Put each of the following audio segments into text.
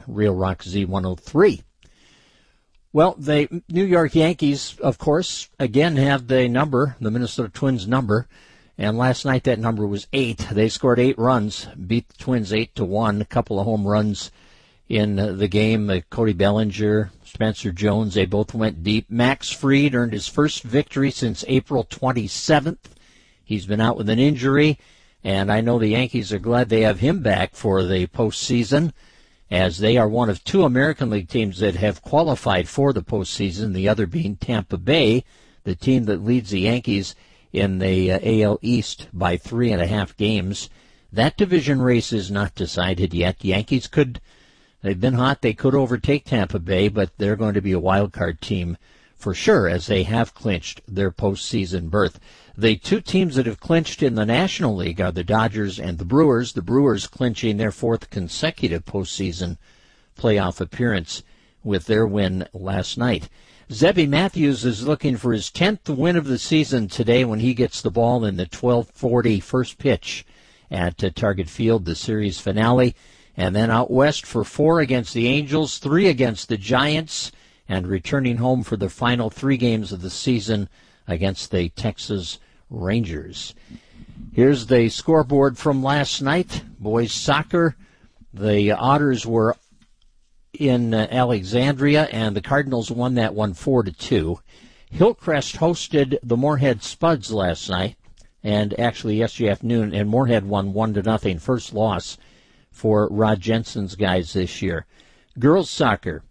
Real Rock Z103. Well, the New York Yankees, of course, again have the Minnesota Twins number, and last night that number was 8. They scored 8 runs, beat the Twins 8-1, a couple of home runs in the game. Cody Bellinger, Spencer Jones, they both went deep. Max Fried earned his first victory since April 27th. He's been out with an injury, and I know the Yankees are glad they have him back for the postseason, as they are one of 2 American League teams that have qualified for the postseason, the other being Tampa Bay, the team that leads the Yankees in the AL East by 3.5 games. That division race is not decided yet. The Yankees they've been hot, they could overtake Tampa Bay, but they're going to be a wild card team for sure, as they have clinched their postseason berth. The 2 teams that have clinched in the National League are the Dodgers and the Brewers clinching their 4th consecutive postseason playoff appearance with their win last night. Zebby Matthews is looking for his 10th win of the season today when he gets the ball in the 12:40 first pitch at Target Field, the series finale. And then out west for 4 against the Angels, 3 against the Giants, and returning home for the final 3 games of the season against the Texas Rangers. Here's the scoreboard from last night. Boys soccer, the Otters were in Alexandria, and the Cardinals won that one 4-2. Hillcrest hosted the Moorhead Spuds last night, and actually yesterday afternoon, and Moorhead won 1-0, first loss for Rod Jensen's guys this year. Girls soccer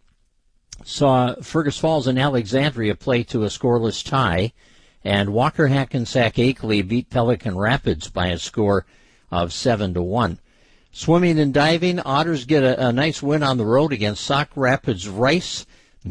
saw Fergus Falls and Alexandria play to a scoreless tie, and Walker Hackensack Akeley beat Pelican Rapids by a score of 7-1. Swimming and diving, Otters get a nice win on the road against Sauk Rapids Rice,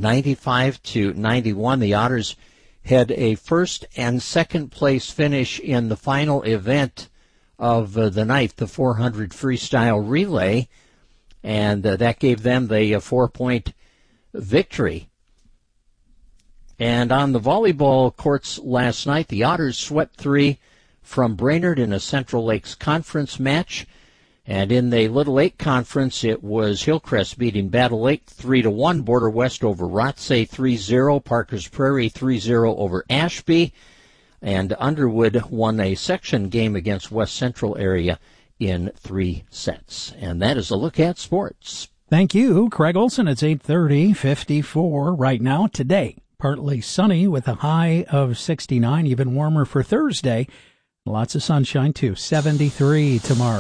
95-91. The Otters had a first and second place finish in the final event of the night, the 400 freestyle relay, and that gave them the 4-point victory. And on the volleyball courts last night, the Otters swept 3 from Brainerd in a Central Lakes Conference match. And in the Little Lake Conference, it was Hillcrest beating Battle Lake 3-1, Border West over Rothsay 3-0, Parker's Prairie 3-0 over Ashby, and Underwood won a section game against West Central area in 3 sets. And that is a look at sports. Thank you, Craig Olson. It's 8:30, 54 right now. Today, partly sunny with a high of 69, even warmer for Thursday. Lots of sunshine, too. 73 tomorrow.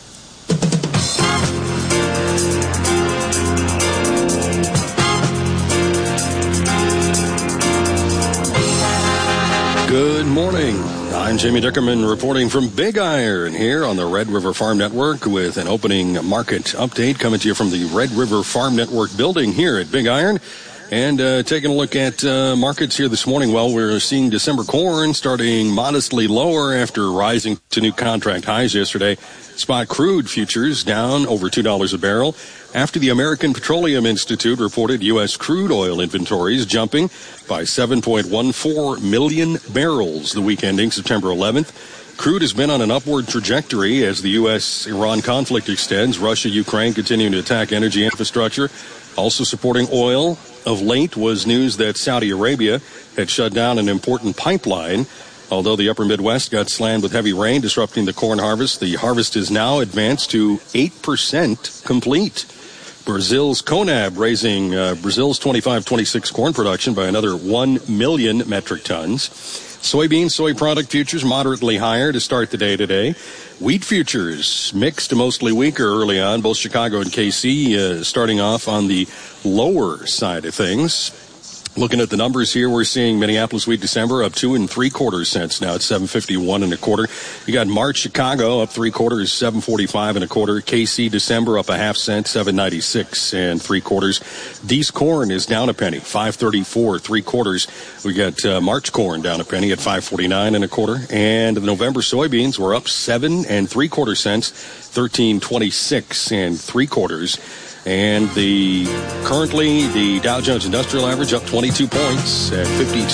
Good morning. I'm Jamie Dickerman reporting from Big Iron here on the Red River Farm Network with an opening market update coming to you from the Red River Farm Network building here at Big Iron. And taking a look at markets here this morning. Well, we're seeing December corn starting modestly lower after rising to new contract highs yesterday. Spot crude futures down over $2 a barrel after the American Petroleum Institute reported U.S. crude oil inventories jumping by 7.14 million barrels the week ending September 11th. Crude has been on an upward trajectory as the U.S.-Iran conflict extends. Russia, Ukraine continuing to attack energy infrastructure. Also supporting oil of late was news that Saudi Arabia had shut down an important pipeline. Although the upper Midwest got slammed with heavy rain, disrupting the corn harvest, the harvest is now advanced to 8% complete. Brazil's CONAB raising Brazil's 25-26 corn production by another 1 million metric tons. Soybean, soy product futures moderately higher to start the day today. Wheat futures mixed to mostly weaker early on. Both Chicago and KC starting off on the lower side of things. Looking at the numbers here, we're seeing Minneapolis wheat December up 2 3/4 cents now at $7.51 1/4. You got March Chicago up 3/4, $7.45 1/4. KC December up a half cent, $7.96 3/4. D's corn is down a penny, $5.34 3/4. We got March corn down a penny at $5.49 1/4. And the November soybeans were up 7 3/4 cents, $13.26 3/4. And currently the Dow Jones Industrial Average up 22 points at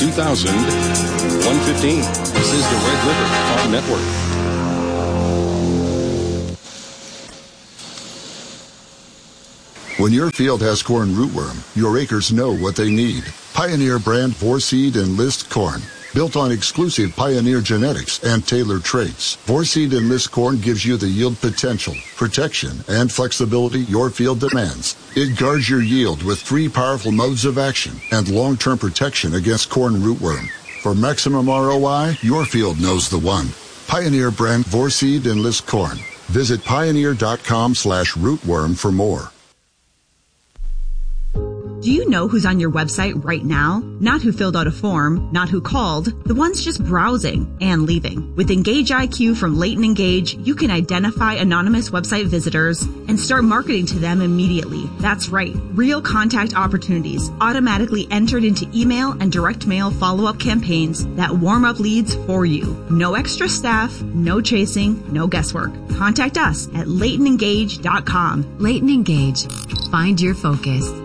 52,115. This is the Red River Farm Network. When your field has corn rootworm, your acres know what they need. Pioneer brand 4-Seed Enlist corn. Built on exclusive Pioneer genetics and tailored traits, 4-Seed Enlist corn gives you the yield potential, protection, and flexibility your field demands. It guards your yield with 3 powerful modes of action and long-term protection against corn rootworm. For maximum ROI, your field knows the one. Pioneer brand 4-Seed Enlist corn. Visit pioneer.com/rootworm for more. Do you know who's on your website right now? Not who filled out a form, not who called, the ones just browsing and leaving. With Engage IQ from Leighton Engage, you can identify anonymous website visitors and start marketing to them immediately. That's right, real contact opportunities automatically entered into email and direct mail follow-up campaigns that warm up leads for you. No extra staff, no chasing, no guesswork. Contact us at LeightonEngage.com. Leighton Engage. Find your focus.